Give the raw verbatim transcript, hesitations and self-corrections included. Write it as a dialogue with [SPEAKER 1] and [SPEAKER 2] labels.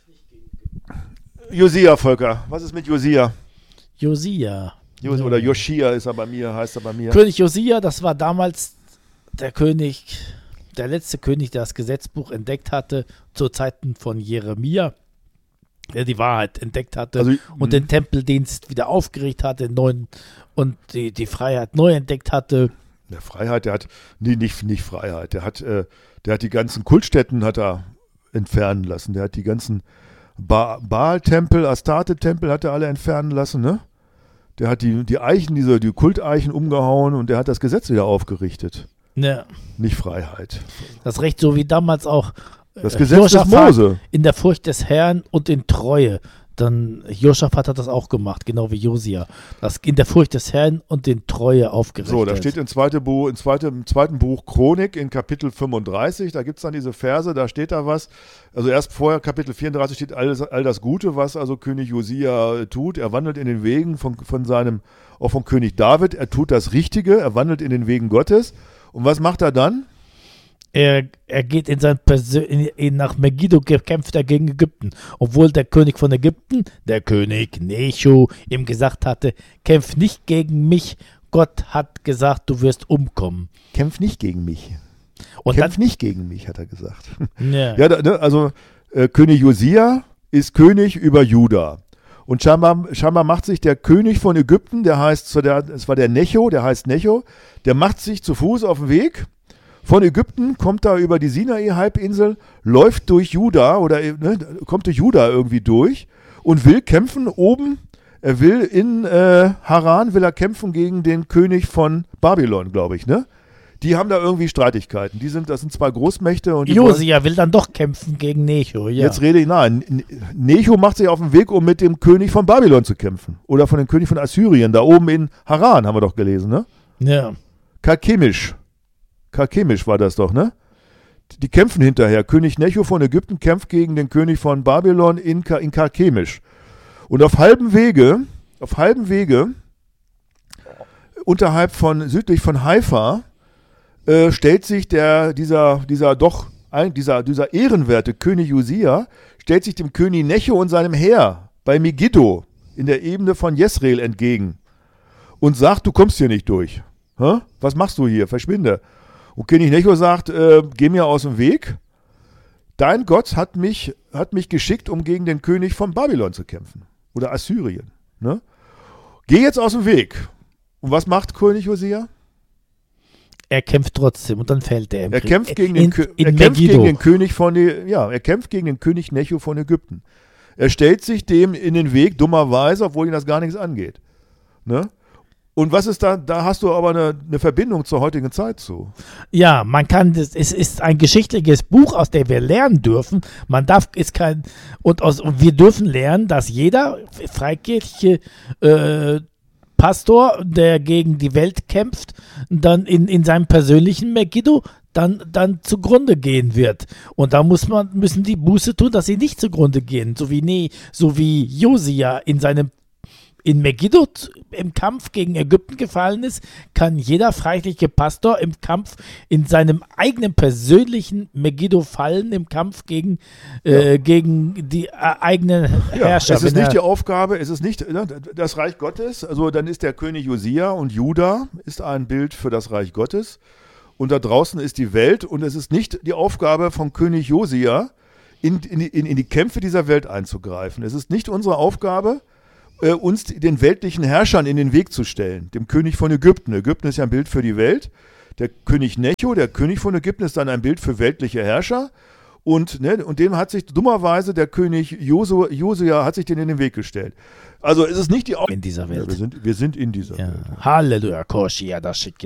[SPEAKER 1] Josia, Volker. Was ist mit Josia?
[SPEAKER 2] Josia.
[SPEAKER 1] Jos- Oder Joschia ist er bei mir, heißt er bei mir.
[SPEAKER 2] König Josia, das war damals der König, der letzte König, der das Gesetzbuch entdeckt hatte, zu Zeiten von Jeremia, der die Wahrheit entdeckt hatte
[SPEAKER 1] Also,
[SPEAKER 2] und den Tempeldienst wieder aufgerichtet hatte, neuen, und die, die Freiheit neu entdeckt hatte.
[SPEAKER 1] Der Freiheit, der hat, nee, nicht, nicht Freiheit, der hat, äh, der hat die ganzen Kultstätten hat er entfernen lassen. Der hat die ganzen ba- Baal-Tempel, Astarte-Tempel hat er alle entfernen lassen, ne? Der hat die, die Eichen, diese, die Kulteichen umgehauen und der hat das Gesetz wieder aufgerichtet.
[SPEAKER 2] Ja,
[SPEAKER 1] Nicht Freiheit.
[SPEAKER 2] das Recht, so wie damals auch
[SPEAKER 1] Das
[SPEAKER 2] äh,
[SPEAKER 1] Gesetz des
[SPEAKER 2] Josaphat
[SPEAKER 1] Mose.
[SPEAKER 2] in der Furcht des Herrn und in Treue. Dann Josaphat hat das auch gemacht, genau wie Josia. Das in der Furcht des Herrn und in Treue aufgerichtet.
[SPEAKER 1] So, da steht im, zweite Buch, im, zweite, im zweiten Buch Chronik in Kapitel fünfunddreißig, da gibt es dann diese Verse, da steht da was. Also erst vorher, Kapitel vierunddreißig, steht all, all das Gute, was also König Josia tut. Er wandelt in den Wegen von, von seinem, auch von König David. Er tut das Richtige, er wandelt in den Wegen Gottes. Und was macht er dann?
[SPEAKER 2] Er, er geht in sein Persö in, in, nach Megiddo, kämpft er gegen Ägypten. Obwohl der König von Ägypten, der König Necho, ihm gesagt hatte, kämpf nicht gegen mich, Gott hat gesagt, du wirst umkommen.
[SPEAKER 1] Kämpf nicht gegen mich.
[SPEAKER 2] Und
[SPEAKER 1] Kämpf nicht gegen mich, hat er gesagt.
[SPEAKER 2] dann, ja,
[SPEAKER 1] Ja, da, ne, also äh, König Josia ist König über Juda. Und scheinbar, scheinbar macht sich der König von Ägypten, der heißt, es war der Necho, der heißt Necho, der macht sich zu Fuß auf den Weg. Von Ägypten kommt er über die Sinai-Halbinsel, läuft durch Juda oder ne, kommt durch Juda irgendwie durch und will kämpfen oben. Er will in äh, Haran, will er kämpfen gegen den König von Babylon, glaube ich, ne? Die haben da irgendwie Streitigkeiten. Die sind, das sind zwei Großmächte. Und die wollen-
[SPEAKER 2] Josia will dann doch kämpfen gegen Necho. Ja.
[SPEAKER 1] Jetzt rede ich, nein, N- Necho macht sich auf den Weg, um mit dem König von Babylon zu kämpfen. Oder von dem König von Assyrien, da oben in Haran, haben wir doch gelesen, ne?
[SPEAKER 2] ja.
[SPEAKER 1] Karkemisch. Karkemisch war das doch, ne? Die kämpfen hinterher. König Necho von Ägypten kämpft gegen den König von Babylon in, Ka- in Karkemisch. Und auf halbem Wege, auf halbem Wege, unterhalb von, südlich von Haifa, äh, stellt sich der, dieser, dieser doch, ein, dieser, dieser ehrenwerte König Josia, stellt sich dem König Necho und seinem Heer bei Megiddo in der Ebene von Jesreel entgegen und sagt, du kommst hier nicht durch. Hä? Was machst du hier? Verschwinde. Und König Necho sagt, äh, geh mir aus dem Weg. Dein Gott hat mich, hat mich geschickt, um gegen den König von Babylon zu kämpfen. Oder Assyrien. Ne? Geh jetzt aus dem Weg. Und was macht König Josia?
[SPEAKER 2] Er kämpft trotzdem und dann fällt er im
[SPEAKER 1] Er
[SPEAKER 2] Krieg.
[SPEAKER 1] kämpft gegen den,
[SPEAKER 2] in,
[SPEAKER 1] Kö-
[SPEAKER 2] in
[SPEAKER 1] er kämpft
[SPEAKER 2] Megiddo.
[SPEAKER 1] gegen den König von Ä- ja, er kämpft gegen den König Necho von Ägypten. Er stellt sich dem in den Weg, dummerweise, obwohl ihn das gar nichts angeht. Ne? Und was ist da, da hast du aber eine, eine Verbindung zur heutigen Zeit zu.
[SPEAKER 2] Ja, man kann das, es ist ein geschichtliches Buch, aus dem wir lernen dürfen. Man darf, ist kein, und, aus, und wir dürfen lernen, dass jeder freikirchliche äh, Pastor, der gegen die Welt kämpft, dann in, in seinem persönlichen Megiddo dann, dann zugrunde gehen wird. Und da muss man, müssen die Buße tun, dass sie nicht zugrunde gehen. So wie, nee, so wie Josia in seinem in Megiddo im Kampf gegen Ägypten gefallen ist, kann jeder freiheitliche Pastor im Kampf in seinem eigenen persönlichen Megiddo fallen, im Kampf gegen, äh,
[SPEAKER 1] Ja.
[SPEAKER 2] gegen die äh, eigenen Herrscher.
[SPEAKER 1] Es ist
[SPEAKER 2] Wenn
[SPEAKER 1] nicht die
[SPEAKER 2] er-
[SPEAKER 1] Aufgabe, es ist nicht ne, das Reich Gottes, also dann ist der König Josia und Juda ist ein Bild für das Reich Gottes und da draußen ist die Welt und es ist nicht die Aufgabe von König Josia, in, in, in, in die Kämpfe dieser Welt einzugreifen. Es ist nicht unsere Aufgabe, äh, uns den weltlichen Herrschern in den Weg zu stellen, dem König von Ägypten. Ägypten ist ja ein Bild für die Welt. Der König Necho, der König von Ägypten, ist dann ein Bild für weltliche Herrscher. Und, ne, und dem hat sich dummerweise der König Josu, Josia hat sich den in den Weg gestellt. Also es ist nicht die Aufgabe.
[SPEAKER 2] in dieser
[SPEAKER 1] Ja,
[SPEAKER 2] Welt.
[SPEAKER 1] wir, sind, wir sind in dieser
[SPEAKER 2] Ja.
[SPEAKER 1] Welt.
[SPEAKER 2] Halleluja, Koshia, das